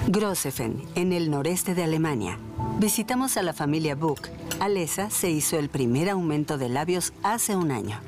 Grossefen, en el noreste de Alemania. Visitamos a la familia Buck. Alessa se hizo el primer aumento de labios hace un año.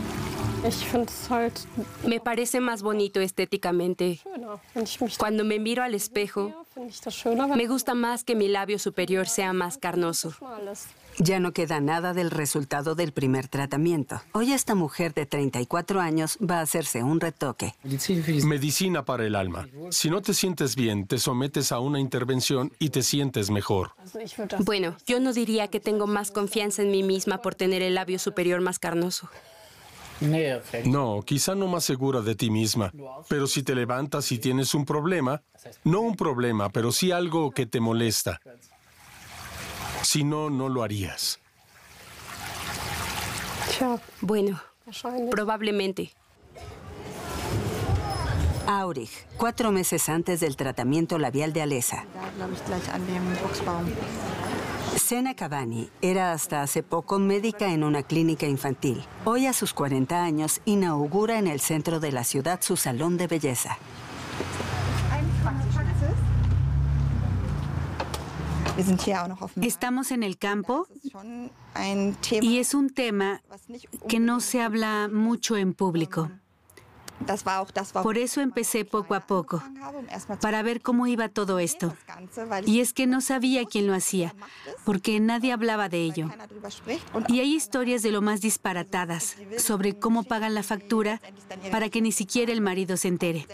Me parece más bonito estéticamente. Cuando me miro al espejo, me gusta más que mi labio superior sea más carnoso. Ya no queda nada del resultado del primer tratamiento. Hoy esta mujer de 34 años va a hacerse un retoque. Medicina para el alma. Si no te sientes bien, te sometes a una intervención y te sientes mejor. Bueno, yo no diría que tengo más confianza en mí misma por tener el labio superior más carnoso. No, quizá no más segura de ti misma. Pero si te levantas y tienes un problema, no un problema, pero sí algo que te molesta. Si no, no lo harías. Bueno, probablemente. Aurich, 4 meses antes del tratamiento labial de Alessa. Sena Cavani era hasta hace poco médica en una clínica infantil. Hoy, a sus 40 años, inaugura en el centro de la ciudad su salón de belleza. Estamos en el campo y es un tema que no se habla mucho en público. Por eso empecé poco a poco, para ver cómo iba todo esto. Y es que no sabía quién lo hacía, porque nadie hablaba de ello. Y hay historias de lo más disparatadas sobre cómo pagan la factura para que ni siquiera el marido se entere.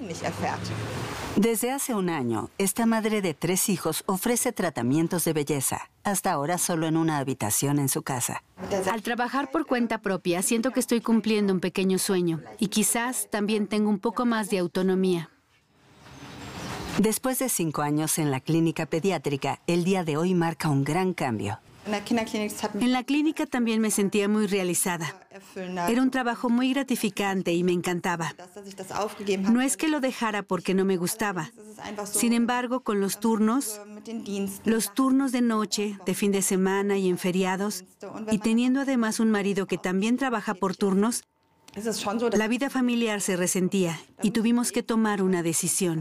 Desde hace un año, esta madre de 3 hijos ofrece tratamientos de belleza, hasta ahora solo en una habitación en su casa. Al trabajar por cuenta propia, siento que estoy cumpliendo un pequeño sueño y quizás también tengo un poco más de autonomía. Después de 5 años en la clínica pediátrica, el día de hoy marca un gran cambio. En la clínica también me sentía muy realizada. Era un trabajo muy gratificante y me encantaba. No es que lo dejara porque no me gustaba. Sin embargo, con los turnos de noche, de fin de semana y en feriados, y teniendo además un marido que también trabaja por turnos, la vida familiar se resentía y tuvimos que tomar una decisión.